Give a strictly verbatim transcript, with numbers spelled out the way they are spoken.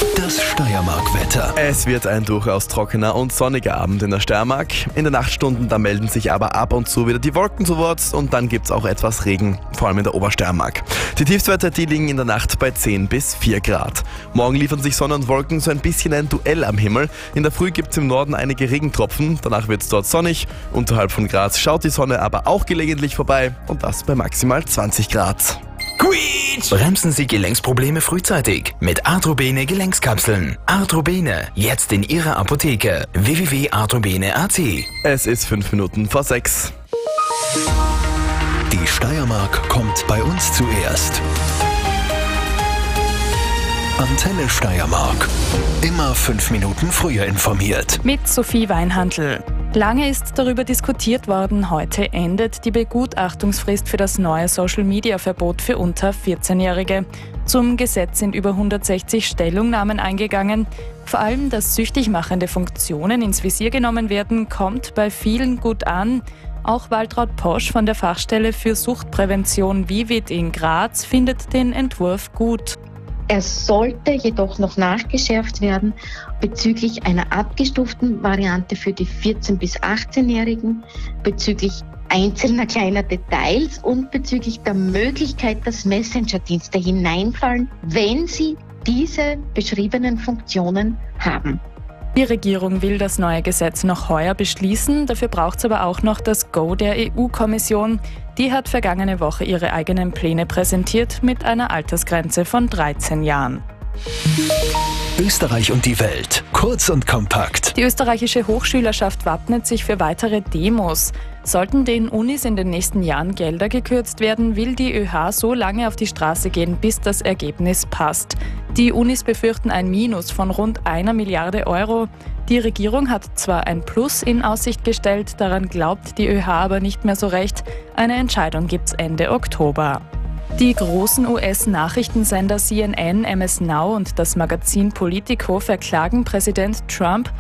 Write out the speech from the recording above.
Das Steiermark-Wetter. Es wird ein durchaus trockener und sonniger Abend in der Steiermark. In den Nachtstunden, da melden sich aber ab und zu wieder die Wolken zu Wort und dann gibt's auch etwas Regen, vor allem in der Obersteiermark. Die Tiefstwerte, die liegen in der Nacht bei zehn bis vier Grad. Morgen liefern sich Sonne und Wolken so ein bisschen ein Duell am Himmel. In der Früh gibt's im Norden einige Regentropfen, danach wird's dort sonnig. Unterhalb von Graz schaut die Sonne aber auch gelegentlich vorbei und das bei maximal zwanzig Grad. Quietsch! Bremsen Sie Gelenksprobleme frühzeitig mit Arthrobene Gelenkskapseln. Arthrobene, jetzt in Ihrer Apotheke. w w w punkt arthrobene punkt a t. Es ist fünf Minuten vor sechs. Die Steiermark kommt bei uns zuerst. Antenne Steiermark. Immer fünf Minuten früher informiert. Mit Sophie Weinhandl. Lange ist darüber diskutiert worden, heute endet die Begutachtungsfrist für das neue Social-Media-Verbot für unter vierzehnjährige. Zum Gesetz sind über hundertsechzig Stellungnahmen eingegangen. Vor allem, dass süchtig machende Funktionen ins Visier genommen werden, kommt bei vielen gut an. Auch Waltraud Posch von der Fachstelle für Suchtprävention Vivit in Graz findet den Entwurf gut. Er sollte jedoch noch nachgeschärft werden bezüglich einer abgestuften Variante für die vierzehn- bis achtzehnjährigen, bezüglich einzelner kleiner Details und bezüglich der Möglichkeit, dass Messenger-Dienste hineinfallen, wenn sie diese beschriebenen Funktionen haben. Die Regierung will das neue Gesetz noch heuer beschließen, dafür braucht es aber auch noch das Go der E U-Kommission. Die hat vergangene Woche ihre eigenen Pläne präsentiert mit einer Altersgrenze von dreizehn Jahren. Österreich und die Welt. Kurz und kompakt. Die österreichische Hochschülerschaft wappnet sich für weitere Demos. Sollten den Unis in den nächsten Jahren Gelder gekürzt werden, will die ÖH so lange auf die Straße gehen, bis das Ergebnis passt. Die Unis befürchten ein Minus von rund einer Milliarde Euro. Die Regierung hat zwar ein Plus in Aussicht gestellt, daran glaubt die ÖH aber nicht mehr so recht. Eine Entscheidung gibt's Ende Oktober. Die großen U S-Nachrichtensender C N N, M S Now und das Magazin Politico verklagen Präsident Trump